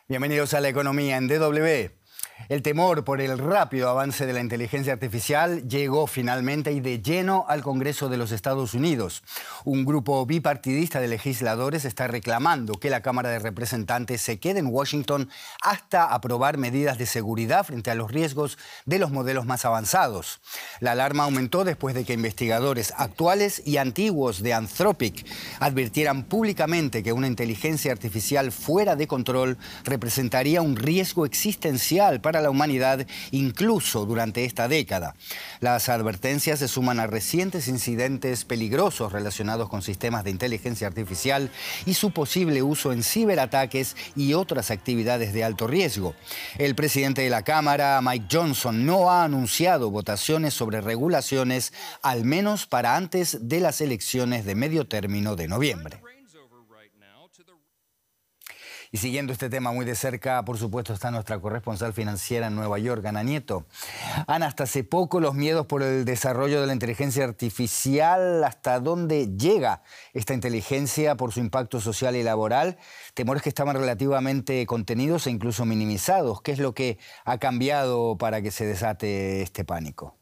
Bienvenidos a La Economía en DW. El temor por el rápido avance de la inteligencia artificial llegó finalmente y de lleno al Congreso de los Estados Unidos. Un grupo bipartidista de legisladores está reclamando que la Cámara de Representantes se quede en Washington hasta aprobar medidas de seguridad frente a los riesgos de los modelos más avanzados. La alarma aumentó después de que investigadores actuales y antiguos de Anthropic advirtieran públicamente que una inteligencia artificial fuera de control representaría un riesgo existencial para la humanidad, incluso durante esta década. Las advertencias se suman a recientes incidentes peligrosos relacionados con sistemas de inteligencia artificial y su posible uso en ciberataques y otras actividades de alto riesgo. El presidente de la Cámara, Mike Johnson, no ha anunciado votaciones sobre regulaciones, al menos para antes de las elecciones de medio término de noviembre. Y siguiendo este tema muy de cerca, por supuesto, está nuestra corresponsal financiera en Nueva York, Ana Nieto. Ana, hasta hace poco los miedos por el desarrollo de la inteligencia artificial, ¿hasta dónde llega esta inteligencia por su impacto social y laboral? Temores que estaban relativamente contenidos e incluso minimizados. ¿Qué es lo que ha cambiado para que se desate este pánico?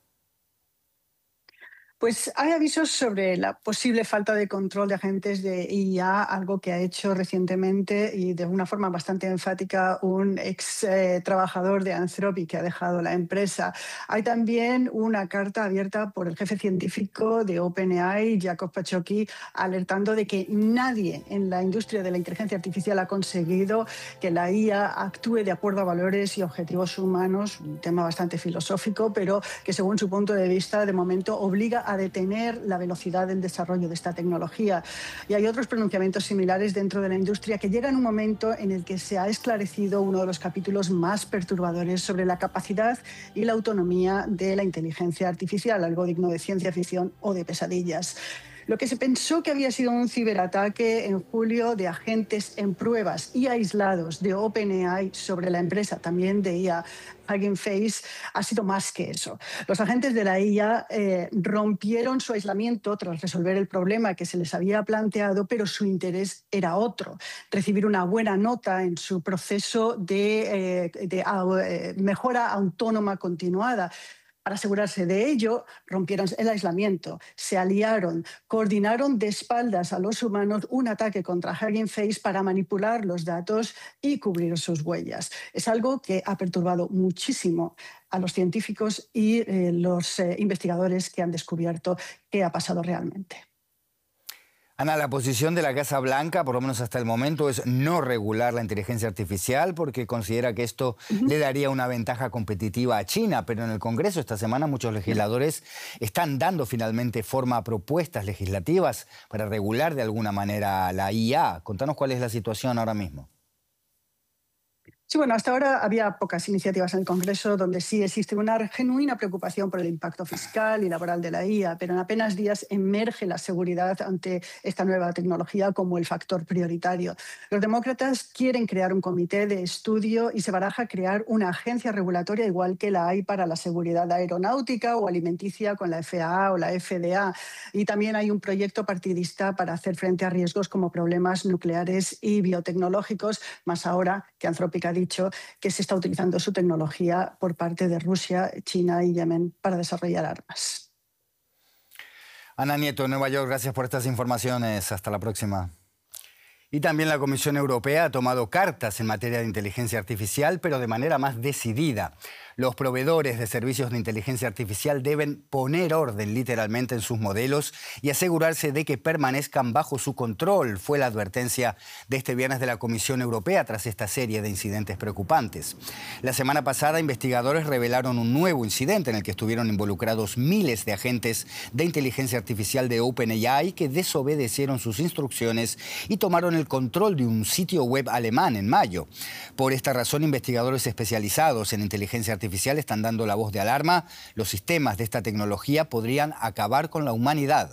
Pues hay avisos sobre la posible falta de control de agentes de IA, algo que ha hecho recientemente y de una forma bastante enfática un ex trabajador de Anthropic que ha dejado la empresa. Hay también una carta abierta por el jefe científico de OpenAI, Jacob Pachocki, alertando de que nadie en la industria de la inteligencia artificial ha conseguido que la IA actúe de acuerdo a valores y objetivos humanos, un tema bastante filosófico, pero que según su punto de vista, de momento obliga a detener la velocidad del desarrollo de esta tecnología. Y hay otros pronunciamientos similares dentro de la industria que llegan en un momento en el que se ha esclarecido uno de los capítulos más perturbadores sobre la capacidad y la autonomía de la inteligencia artificial, algo digno de ciencia ficción o de pesadillas. Lo que se pensó que había sido un ciberataque en julio de agentes en pruebas y aislados de OpenAI sobre la empresa, también de IA, Hugging Face, ha sido más que eso. Los agentes de la IA rompieron su aislamiento tras resolver el problema que se les había planteado, pero su interés era otro: recibir una buena nota en su proceso de mejora autónoma continuada. Para asegurarse de ello, rompieron el aislamiento, se aliaron, coordinaron de espaldas a los humanos un ataque contra Hugging Face para manipular los datos y cubrir sus huellas. Es algo que ha perturbado muchísimo a los científicos y los investigadores que han descubierto qué ha pasado realmente. Ana, la posición de la Casa Blanca, por lo menos hasta el momento, es no regular la inteligencia artificial porque considera que esto le daría una ventaja competitiva a China. Pero en el Congreso esta semana muchos legisladores están dando finalmente forma a propuestas legislativas para regular de alguna manera la IA. Contanos cuál es la situación ahora mismo. Sí, bueno, hasta ahora había pocas iniciativas en el Congreso donde sí existe una genuina preocupación por el impacto fiscal y laboral de la IA, pero en apenas días emerge la seguridad ante esta nueva tecnología como el factor prioritario. Los demócratas quieren crear un comité de estudio y se baraja crear una agencia regulatoria igual que la hay para la seguridad aeronáutica o alimenticia con la FAA o la FDA. Y también hay un proyecto partidista para hacer frente a riesgos como problemas nucleares y biotecnológicos, más ahora que Anthropic ha dicho que se está utilizando su tecnología por parte de Rusia, China y Yemen para desarrollar armas. Ana Nieto, Nueva York, gracias por estas informaciones. Hasta la próxima. Y también la Comisión Europea ha tomado cartas en materia de inteligencia artificial, pero de manera más decidida. Los proveedores de servicios de inteligencia artificial deben poner orden literalmente en sus modelos y asegurarse de que permanezcan bajo su control. Fue la advertencia de este viernes de la Comisión Europea tras esta serie de incidentes preocupantes. La semana pasada, investigadores revelaron un nuevo incidente en el que estuvieron involucrados miles de agentes de inteligencia artificial de OpenAI que desobedecieron sus instrucciones y tomaron el control de un sitio web alemán en mayo. Por esta razón, investigadores especializados en inteligencia artificial están dando la voz de alarma. Los sistemas de esta tecnología podrían acabar con la humanidad.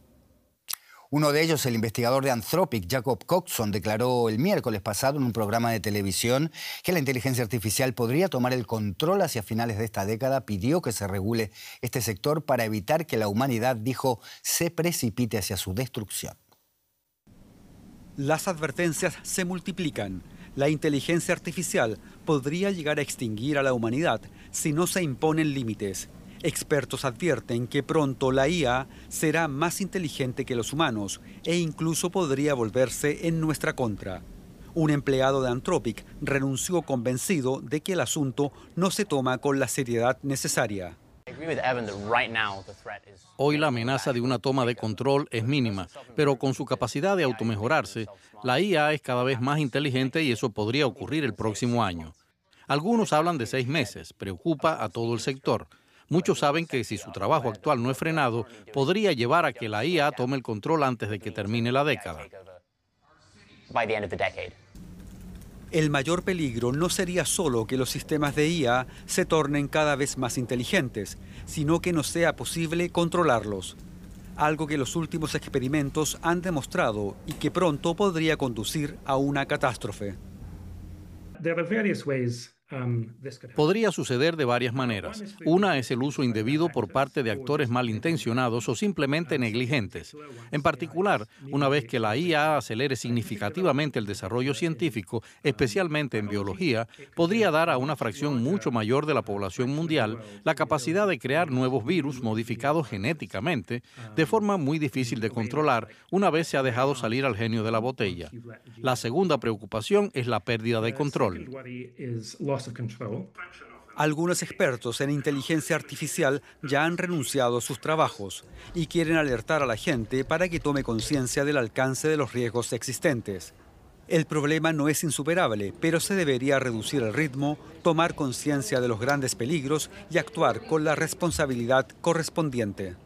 Uno de ellos, el investigador de Anthropic, Jacob Coxon, declaró el miércoles pasado en un programa de televisión que la inteligencia artificial podría tomar el control hacia finales de esta década. Pidió que se regule este sector para evitar que la humanidad, dijo, se precipite hacia su destrucción. Las advertencias se multiplican. La inteligencia artificial podría llegar a extinguir a la humanidad si no se imponen límites. Expertos advierten que pronto la IA será más inteligente que los humanos e incluso podría volverse en nuestra contra. Un empleado de Anthropic renunció convencido de que el asunto no se toma con la seriedad necesaria. Hoy la amenaza de una toma de control es mínima, pero con su capacidad de automejorarse, la IA es cada vez más inteligente y eso podría ocurrir el próximo año. Algunos hablan de 6 meses, preocupa a todo el sector. Muchos saben que si su trabajo actual no es frenado, podría llevar a que la IA tome el control antes de que termine la década. El mayor peligro no sería solo que los sistemas de IA se tornen cada vez más inteligentes, sino que no sea posible controlarlos. Algo que los últimos experimentos han demostrado y que pronto podría conducir a una catástrofe. Podría suceder de varias maneras. Una es el uso indebido por parte de actores malintencionados o simplemente negligentes. En particular, una vez que la IA acelere significativamente el desarrollo científico, especialmente en biología, podría dar a una fracción mucho mayor de la población mundial la capacidad de crear nuevos virus modificados genéticamente, de forma muy difícil de controlar una vez se ha dejado salir al genio de la botella. La segunda preocupación es la pérdida de control. Algunos expertos en inteligencia artificial ya han renunciado a sus trabajos y quieren alertar a la gente para que tome conciencia del alcance de los riesgos existentes. El problema no es insuperable, pero se debería reducir el ritmo, tomar conciencia de los grandes peligros y actuar con la responsabilidad correspondiente.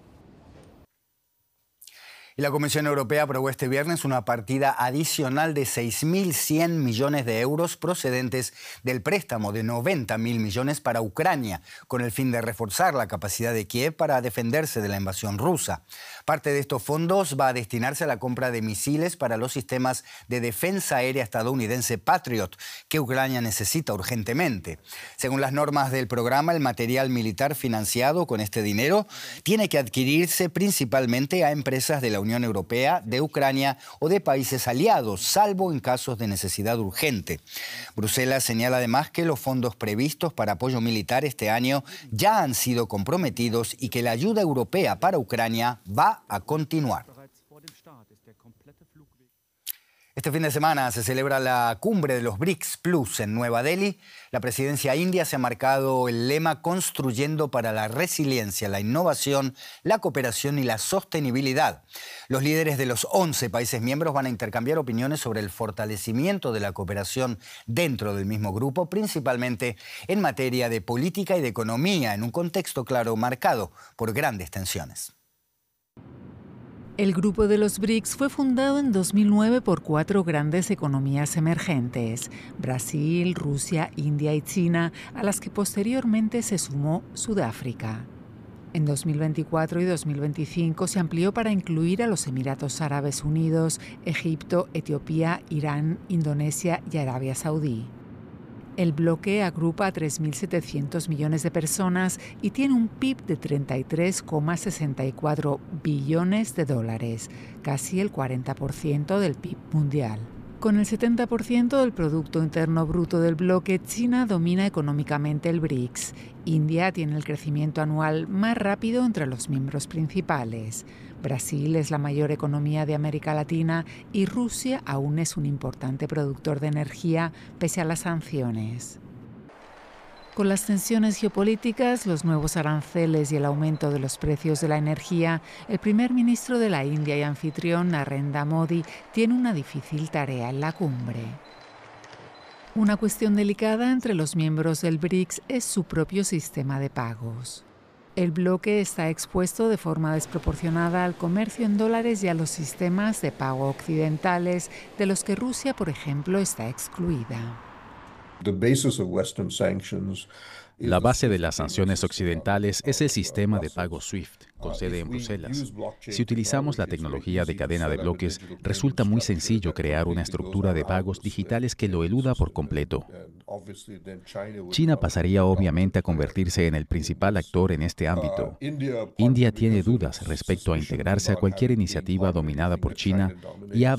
Y la Comisión Europea aprobó este viernes una partida adicional de 6.100 millones de euros procedentes del préstamo de 90.000 millones para Ucrania, con el fin de reforzar la capacidad de Kiev para defenderse de la invasión rusa. Parte de estos fondos va a destinarse a la compra de misiles para los sistemas de defensa aérea estadounidense Patriot, que Ucrania necesita urgentemente. Según las normas del programa, el material militar financiado con este dinero tiene que adquirirse principalmente a empresas de la Unión Europea, de Ucrania o de países aliados, salvo en casos de necesidad urgente. Bruselas señala además que los fondos previstos para apoyo militar este año ya han sido comprometidos y que la ayuda europea para Ucrania va a continuar. Este fin de semana se celebra la cumbre de los BRICS Plus en Nueva Delhi. La presidencia india se ha marcado el lema Construyendo para la resiliencia, la innovación, la cooperación y la sostenibilidad. Los líderes de los 11 países miembros van a intercambiar opiniones sobre el fortalecimiento de la cooperación dentro del mismo grupo, principalmente en materia de política y de economía, en un contexto claro marcado por grandes tensiones. El grupo de los BRICS fue fundado en 2009 por 4 grandes economías emergentes, Brasil, Rusia, India y China, a las que posteriormente se sumó Sudáfrica. En 2024 y 2025 se amplió para incluir a los Emiratos Árabes Unidos, Egipto, Etiopía, Irán, Indonesia y Arabia Saudí. El bloque agrupa a 3.700 millones de personas y tiene un PIB de 33,64 billones de dólares, casi el 40% del PIB mundial. Con el 70% del Producto Interno Bruto del bloque, China domina económicamente el BRICS. India tiene el crecimiento anual más rápido entre los miembros principales. Brasil es la mayor economía de América Latina y Rusia aún es un importante productor de energía pese a las sanciones. Con las tensiones geopolíticas, los nuevos aranceles y el aumento de los precios de la energía, el primer ministro de la India y anfitrión, Narendra Modi, tiene una difícil tarea en la cumbre. Una cuestión delicada entre los miembros del BRICS es su propio sistema de pagos. El bloque está expuesto de forma desproporcionada al comercio en dólares y a los sistemas de pago occidentales, de los que Rusia, por ejemplo, está excluida. La base de las sanciones occidentales es el sistema de pago SWIFT, con sede en Bruselas. Si utilizamos la tecnología de cadena de bloques, resulta muy sencillo crear una estructura de pagos digitales que lo eluda por completo. China pasaría obviamente a convertirse en el principal actor en este ámbito. India tiene dudas respecto a integrarse a cualquier iniciativa dominada por China y ha